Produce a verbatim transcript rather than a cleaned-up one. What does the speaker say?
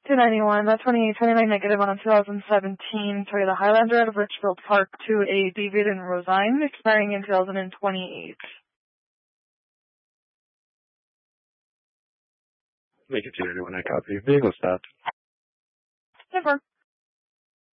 two ninety-one, that twenty-eight twenty-nine negative on a two thousand seventeen Toyota Highlander out of Richfield Park to a David and Rosine, expiring in two thousand twenty-eight. Make it two ninety-one, I copy. Vehicle stopped. Never.